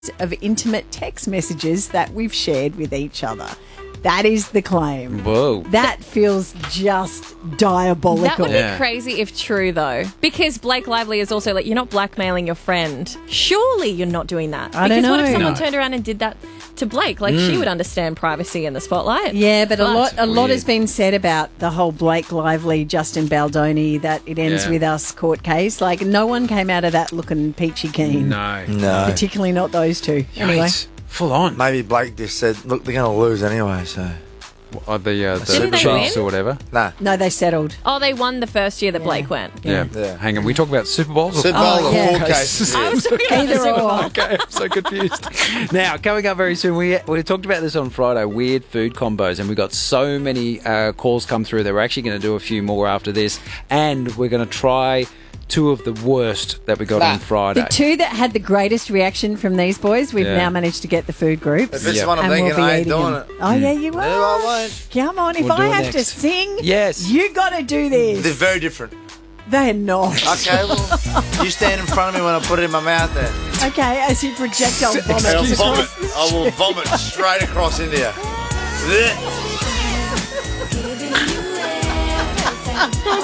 of intimate text messages that we've shared with each other. That is the claim. Whoa. That feels just diabolical. That would be Yeah. crazy if true, though. Because Blake Lively is also like, you're not blackmailing your friend. Surely you're not doing that. I don't Because what know. if someone No. turned around and did that to Blake? Like, she would understand privacy in the spotlight. Yeah, but a lot Weird. has been said about the whole Blake Lively, Justin Baldoni, that it ends Yeah. with us court case. Like, no one came out of that looking peachy keen. No. No. Particularly not those two. Anyway. Yikes. Full on. Maybe Blake just said, look, they're going to lose anyway, so... Didn't they Chiefs win? or whatever. Nah. No, they settled. Oh, they won the first year that Blake went. Yeah. Yeah. Hang on. We talk about Super Bowls? or- Super Bowl Oh, or yeah. court cases. I was talking about the Either Super Bowl. or. Okay, I'm so confused. Now, coming up very soon, we talked about this on Friday, weird food combos, and we got so many calls come through that we're actually going to do a few more after this, and we're going to try two of the worst that we got on Friday. The two that had the greatest reaction from these boys, we've Yeah. now managed to get the food groups. If it's Yeah. one I'm and thinking, we'll be I ain't eating doing them. it. Oh, yeah, you No, I will. won't. Come on, if We'll do I it have to next. sing, Yes. you got to do this. They're very different. They're not. Okay, well, you stand in front of me when I put it in my mouth then. Okay, as you projectile And vomit. I'll across vomit. the I will vomit straight across India. Blech.